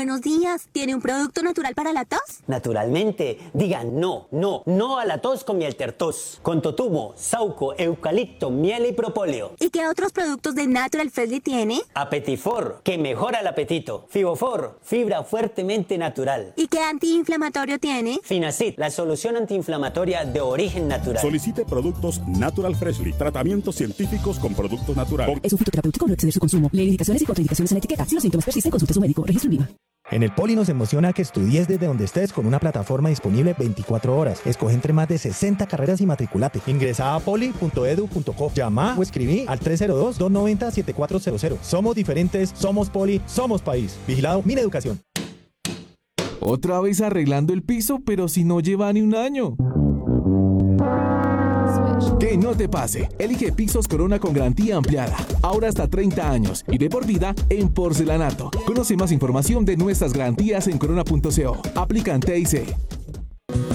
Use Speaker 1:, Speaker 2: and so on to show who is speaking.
Speaker 1: Buenos días. ¿Tiene un producto natural para la tos?
Speaker 2: Naturalmente. Digan no a la tos con miel tertos. Con totumo, sauco, eucalipto, miel y propóleo.
Speaker 1: ¿Y qué otros productos de Natural Freshly tiene?
Speaker 2: Apetifor, que mejora el apetito. Fibofor, fibra fuertemente natural.
Speaker 1: ¿Y qué antiinflamatorio tiene?
Speaker 2: Finacid, la solución antiinflamatoria de origen natural.
Speaker 3: Solicite productos Natural Freshly. Tratamientos científicos con productos naturales.
Speaker 4: Es un fitoterapéutico, no exceder su consumo. Lee indicaciones y contraindicaciones en la etiqueta. Si los síntomas persisten, consulte a su médico. Registro INVIMA.
Speaker 5: En el Poli nos emociona que estudies desde donde estés con una plataforma disponible 24 horas. Escoge entre más de 60 carreras y matriculate. Ingresa a poli.edu.co. Llama o escribí al 302-290-7400. Somos diferentes, somos Poli, somos país. Vigilado Mineducación.
Speaker 6: Otra vez arreglando el piso, pero si no lleva ni un año. Que no te pase. Elige Pisos Corona con garantía ampliada. Ahora hasta 30 años y de por vida en porcelanato. Conoce más información de nuestras garantías en corona.co. Aplican TIC.